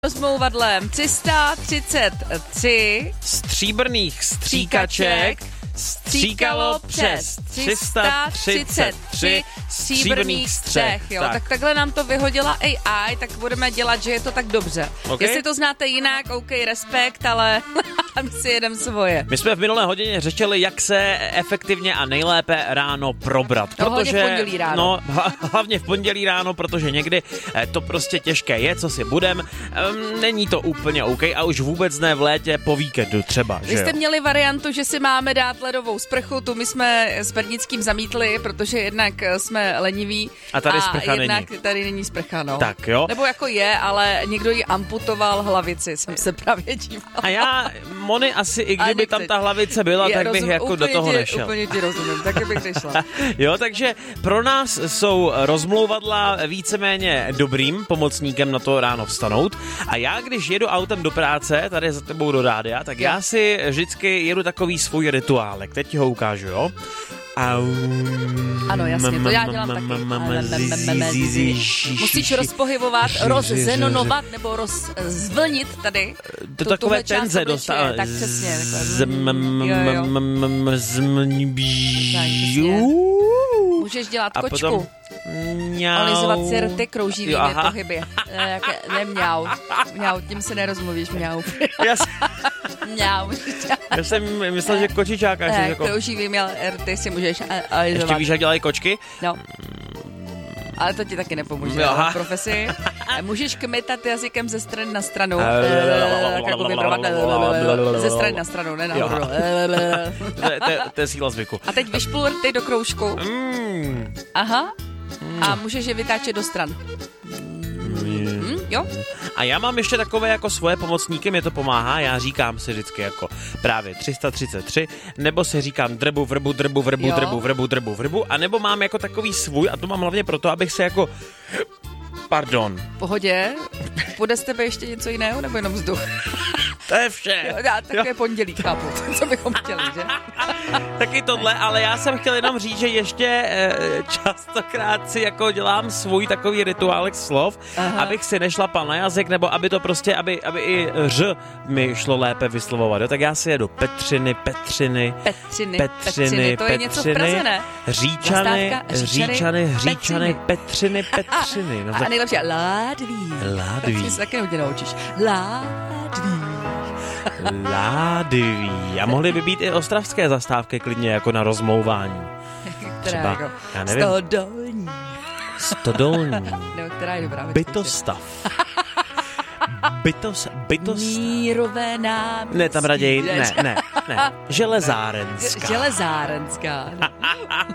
Rozmouvadlem 333 stříbrných stříkaček stříkalo přes 333 stříbrných střech. Jo, tak takhle nám to vyhodila AI, tak budeme dělat, že je to tak dobře. Okay. Jestli to znáte jinak, OK, respekt, ale my si jedem svoje. My jsme v minulé hodině řešili, jak se efektivně a nejlépe ráno probrat. Hlavně v pondělí ráno. Hlavně v pondělí ráno, protože někdy to prostě těžké je, co si budem. Není to úplně OK a už vůbec ne v létě po víkendu třeba. Vy jste měli variantu, že si máme dát ledovou sprchu, tu my jsme s Pernickým zamítli, protože jednak jsme leniví a tady sprcha jednak není. Tady není sprcha, no. Tak jo. Nebo jako je, ale někdo ji amputoval hlavici, jsem se právě dívala. A já, Moni, asi i kdyby tam ta hlavice byla, tak bych jako do toho nešel. Úplně ti rozumím, taky bych nešla. Jo, takže pro nás jsou rozmlouvadla víceméně dobrým pomocníkem na to ráno vstanout. A já, když jedu autem do práce, tady za tebou do rádia, tak já si vždycky jedu takový svůj rituálek. Teď ti ho ukážu, jo? Ano, jasně, to já dělám taky. Musíš rozpohybovat, rozzenonovat nebo rozvlnit tady. To takové tenze dostávat. Tak přesně. Můžeš dělat kočku. Olizovat si rty krouživými pohyby. Nemňau. Mňau, tím se nerozmluvíš, mňau. Mňau. Já jsem myslel, že kočičáka. Jako... Krouživými rty si můžeš olizovat. Ještě víš, jak dělají kočky? No. Ale to ti taky nepomůže v profesi. Můžeš kmitat jazykem ze strany na stranu. Jako vybrovat ze strany na stranu, ne nahoru. To je síla zvyku. A teď vyšpul rty do kroužku. Aha. A můžeš je vytáčet do stran. Jo? A já mám ještě takové jako svoje pomocníky, mě to pomáhá, já říkám si vždycky jako právě 333, nebo si říkám drbu, vrbu, a nebo mám jako takový svůj, a to mám hlavně proto, abych se jako... Pardon. V pohodě. Půjde z tebe ještě něco jiného, nebo jenom vzduch? To je vše. Jo, tak je pondělí, chápu. Co bychom chtěli, že? Taky tohle, ale já jsem chtěl jenom říct, že ještě častokrát si jako dělám svůj takový rituálek slov, abych si nešlapal na jazyk, nebo aby to prostě, aby i ř mi šlo lépe vyslovovat. Jo? Tak já si jedu Petřiny, to je něco v Praze, ne? Říčany, Petřiny. No, a nejlepší ládví. Tak si taky hodně naučíš. Ládví. A mohly by být i ostravské zastávky klidně jako na rozmlouvání. Třeba, jako já nevím. Stodolní. Nebo která je dobrá. Bytostav. Bytost. Mírové náměstí. Ne, tam raději, ne. Železárenská.